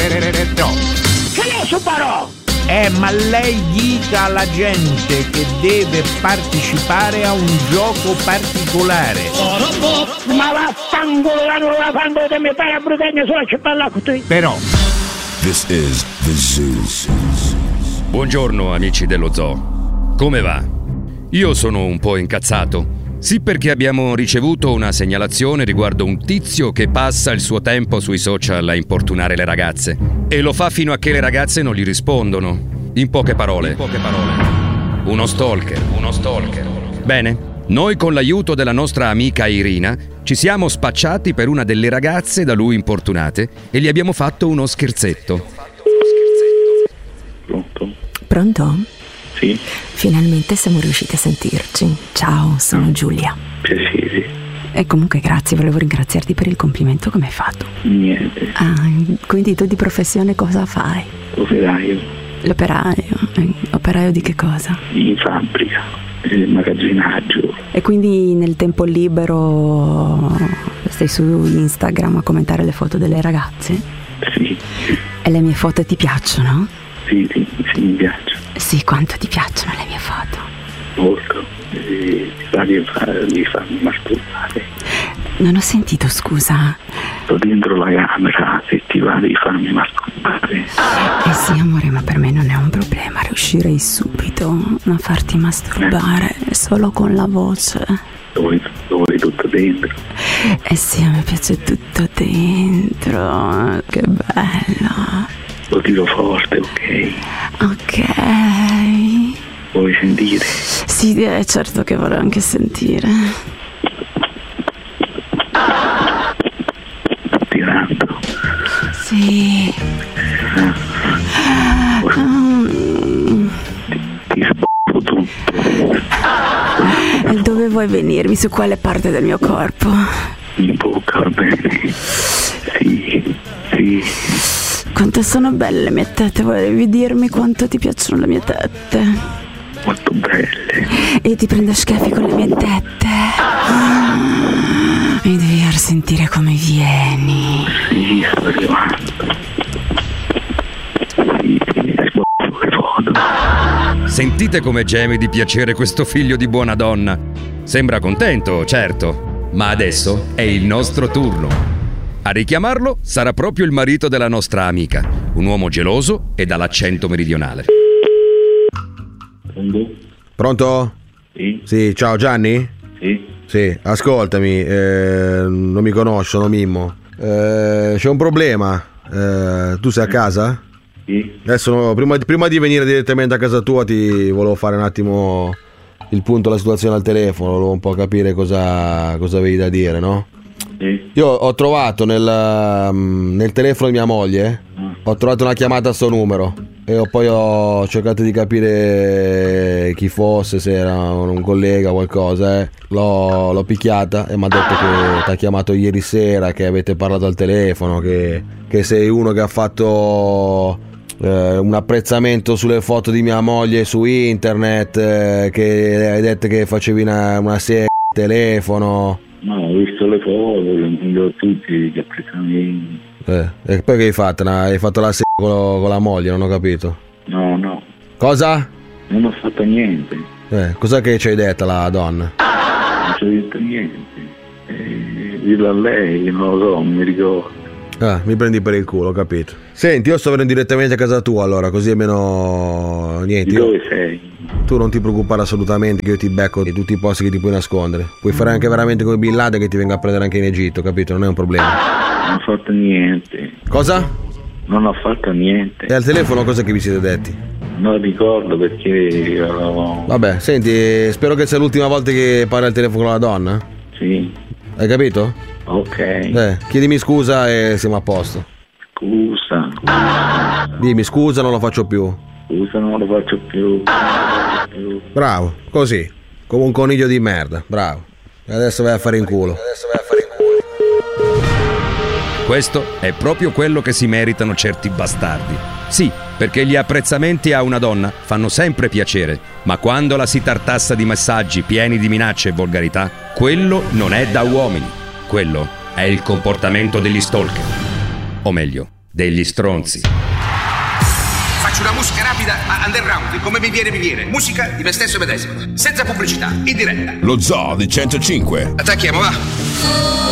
Che ne so parò? Ma lei dica alla gente che deve partecipare a un gioco particolare. Ma vaffanculo, non la fanno di me fare a brutenne solo ci parla con te. Però This is the Zoo. Buongiorno amici dello zoo. Come va? Io sono un po' incazzato. Sì, perché abbiamo ricevuto una segnalazione riguardo un tizio che passa il suo tempo sui social a importunare le ragazze. E lo fa fino a che le ragazze non gli rispondono. In poche parole. Uno stalker. Bene, noi con l'aiuto della nostra amica Irina ci siamo spacciati per una delle ragazze da lui importunate e gli abbiamo fatto uno scherzetto. Pronto? Sì. Finalmente siamo riusciti a sentirci. Ciao, sono Giulia. Piacere. E comunque grazie, volevo ringraziarti per il complimento che mi hai fatto. Niente. Quindi tu di professione cosa fai? Operaio. Operaio di che cosa? In fabbrica, magazzinaggio. E quindi nel tempo libero stai su Instagram a commentare le foto delle ragazze? Sì. E le mie foto ti piacciono? Sì, mi piacciono. Sì, quanto ti piacciono le mie foto? Molto. Ti fa di farmi masturbare. Non ho sentito, scusa. Sto dentro la camera, se ti va di farmi masturbare. Sì, amore, ma per me non è un problema. Riuscirei subito a farti masturbare solo con la voce. Lo vuoi tutto dentro? Sì, a me piace tutto dentro. Che bello. Lo tiro forte, ok? Ok. Vuoi sentire? Sì, certo che vorrei anche sentire. Tirando. Sì. Ti sbocco tutto. E dove vuoi venirmi? Su quale parte del mio corpo? In bocca, va bene. Sì. Quanto sono belle le mie tette, volevi dirmi quanto ti piacciono le mie tette? Molto belle. E ti prendo schiaffi con le mie tette? Mi devi far sentire come vieni. Sì, sto arrivando. Sì, sbocco le foto. Sentite come geme di piacere questo figlio di buona donna. Sembra contento, certo, ma adesso è il nostro turno. A richiamarlo sarà proprio il marito della nostra amica, un uomo geloso e dall'accento meridionale. Pronto? Sì. Sì, ciao Gianni? Sì, ascoltami, non mi conosci, sono Mimmo. C'è un problema. Tu sei a casa? Sì. Adesso prima di venire direttamente a casa tua ti volevo fare un attimo il punto della situazione al telefono, volevo un po' capire cosa avevi da dire, no? Sì. Io ho trovato nel telefono di mia moglie, ho trovato una chiamata a sto numero e poi ho cercato di capire chi fosse, se era un collega o qualcosa. L'ho picchiata e mi ha detto che ti ha chiamato ieri sera, che avete parlato al telefono, che sei uno che ha fatto un apprezzamento sulle foto di mia moglie su internet, che hai detto che facevi una serie di telefono. No, ho visto le foto, le mando a tutti gli apprezzamenti. E poi che hai fatto? Hai fatto la con la moglie, non ho capito. No. Cosa? Non ho fatto niente. Cos'è che ci hai detto la donna? Non ci ho detto niente. Dillo a lei, non lo so, non mi ricordo. Mi prendi per il culo, ho capito. Senti, io sto venendo direttamente a casa tua, allora, così almeno niente. Di dove sei? Tu non ti preoccupare assolutamente, che io ti becco di tutti i posti che ti puoi nascondere. Puoi fare anche veramente come Bin Laden, che ti venga a prendere anche in Egitto, capito? Non è un problema. Non ho fatto niente. Cosa? Non ho fatto niente. E al telefono cosa che vi siete detti? Non ricordo perché Vabbè, senti, spero che sia l'ultima volta che parli al telefono con la donna. Sì. Hai capito? Ok. Chiedimi scusa e siamo a posto. Scusa. Dimmi scusa, non lo faccio più. Scusa, non lo faccio più. Bravo, così, come un coniglio di merda, bravo. E adesso vai a fare in culo. Questo è proprio quello che si meritano certi bastardi. Sì, perché gli apprezzamenti a una donna fanno sempre piacere, ma quando la si tartassa di messaggi pieni di minacce e volgarità, quello non è da uomini. Quello è il comportamento degli stalker. O meglio, degli stronzi. Faccio una musica rapida ma underground, come mi viene. Musica di me stesso e medesimo, senza pubblicità, in diretta. Lo Zoo di 105. Attacchiamo, va.